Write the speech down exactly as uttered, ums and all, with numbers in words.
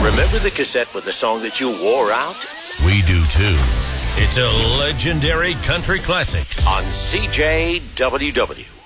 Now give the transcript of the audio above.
Remember the cassette with the song that you wore out? We do too. It's a legendary country classic on C J W W.